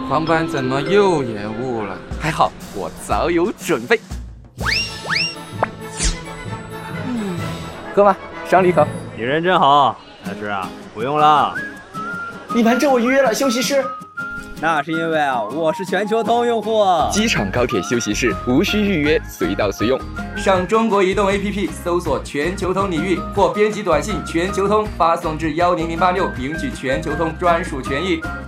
航班怎么又延误了？ 还好我早有准备。喝吗？赏你一口。 你人真好，但是不用了。 你瞒着我预约了休息室。 那是因为我是全球通用户。 机场高铁休息室无需预约，随到随用。 上中国移动 APP 搜索全球通领域，或编辑短信全球通发送至10086，领取全球通专属权益。